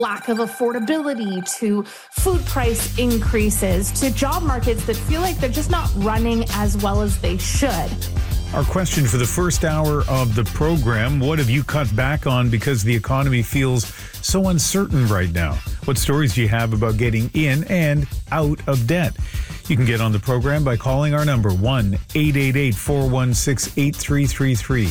lack of affordability to food price increases to job markets that feel like they're just not running as well as they should. Our question for the first hour of the program: what have you cut back on because the economy feels so uncertain right now? What stories do you have about getting in and out of debt? You can get on the program by calling our number 1-888-416-8333.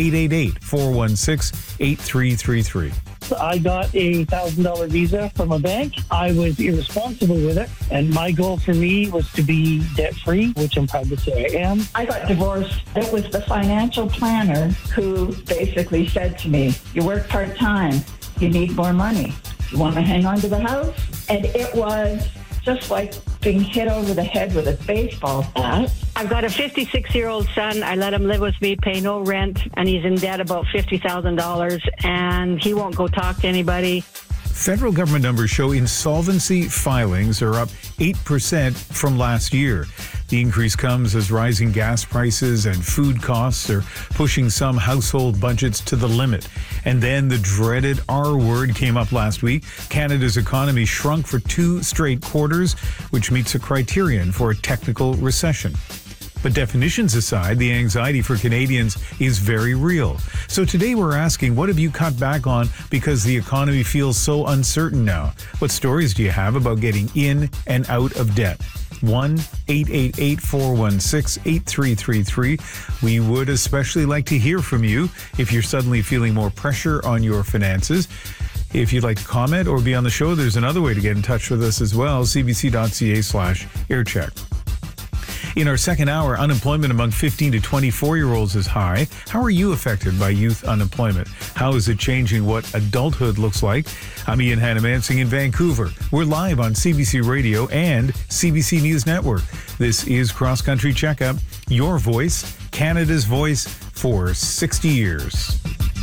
888-416-8333. I got a $1,000 visa from a bank. I was irresponsible with it, and my goal for me was to be debt-free, which I'm proud to say I am. I got divorced. It was the financial planner who basically said to me, you work part-time, you need more money. You want to hang on to the house? And it was just like being hit over the head with a baseball bat. I've got a 56-year-old son. I let him live with me, pay no rent, and he's in debt about $50,000, and he won't go talk to anybody. Federal government numbers show insolvency filings are up 8% from last year. The increase comes as rising gas prices and food costs are pushing some household budgets to the limit. And then the dreaded R word came up last week. Canada's economy shrunk for 2 straight quarters, which meets a criterion for a technical recession. But definitions aside, the anxiety for Canadians is very real. So today we're asking, what have you cut back on because the economy feels so uncertain now? What stories do you have about getting in and out of debt? 1-888-416-8333. We would especially like to hear from you if you're suddenly feeling more pressure on your finances. If you'd like to comment or be on the show, there's another way to get in touch with us as well, cbc.ca/aircheck. In our second hour, unemployment among 15 to 24-year-olds is high. How are you affected by youth unemployment? How is it changing what adulthood looks like? I'm Ian Hannamansing in Vancouver. We're live on CBC Radio and CBC News Network. This is Cross Country Checkup, your voice, Canada's voice for 60 years.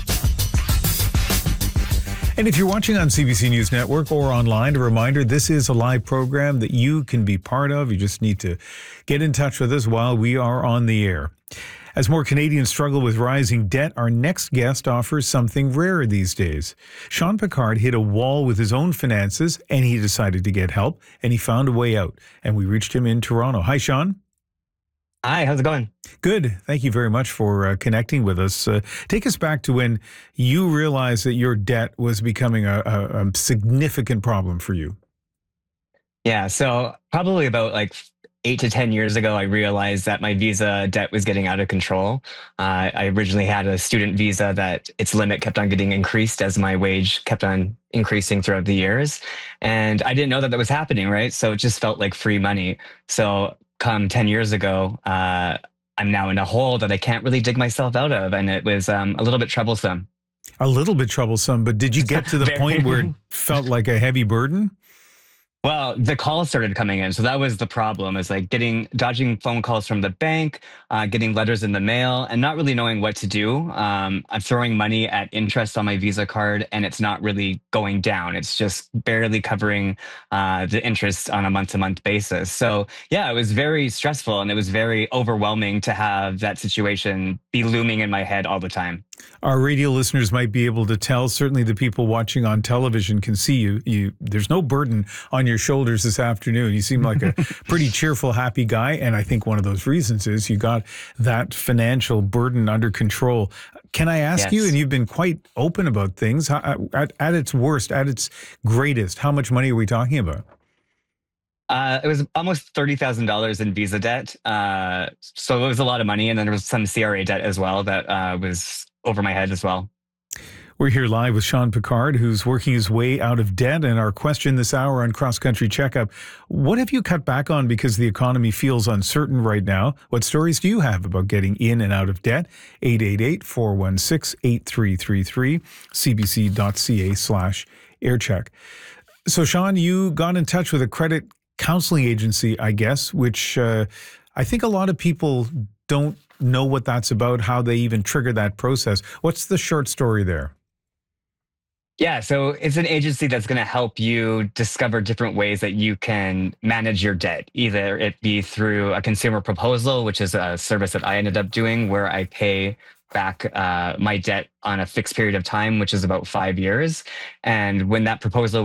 And if you're watching on CBC News Network or online, a reminder, this is a live program that you can be part of. You just need to get in touch with us while we are on the air. As more Canadians struggle with rising debt, our next guest offers something rare these days. Sean Pickard hit a wall with his own finances, and he decided to get help, and he found a way out. And we reached him in Toronto. Hi, Sean. Hi, how's it going? Good. Thank you very much for connecting with us. Take us back to when you realized that your debt was becoming a significant problem for you. Yeah, so probably about 8 to 10 years ago, I realized that my visa debt was getting out of control. I originally had a student visa that its limit kept on getting increased as my wage kept on increasing throughout the years. And I didn't know that was happening, right? So it just felt like free money. So come 10 years ago, I'm now in a hole that I can't really dig myself out of. And it was a little bit troublesome. A little bit troublesome, but did you get to the point where it felt like a heavy burden? Well, the calls started coming in. So that was the problem, is dodging phone calls from the bank, getting letters in the mail, and not really knowing what to do. I'm throwing money at interest on my Visa card, and it's not really going down. It's just barely covering the interest on a month-to-month basis. So yeah, it was very stressful, and it was very overwhelming to have that situation be looming in my head all the time. Our radio listeners might be able to tell. Certainly the people watching on television can see you. There's no burden on your shoulders this afternoon. You seem like a pretty cheerful, happy guy. And I think one of those reasons is you got that financial burden under control. Can I ask you, and you've been quite open about things, at its worst, at its greatest, how much money are we talking about? It was almost $30,000 in Visa debt. So it was a lot of money. And then there was some CRA debt as well that was over my head as well. We're here live with Sean Pickard, who's working his way out of debt. And our question this hour on Cross Country Checkup: what have you cut back on because the economy feels uncertain right now? What stories do you have about getting in and out of debt? 888-416-8333, cbc.ca/aircheck. So, Sean, you got in touch with a credit counseling agency, I guess, which I think a lot of people don't know what that's about, how they even trigger that process. What's the short story there? Yeah, so it's an agency that's going to help you discover different ways that you can manage your debt. Either it be through a consumer proposal, which is a service that I ended up doing where I pay back my debt on a fixed period of time, which is about 5 years. And when that proposal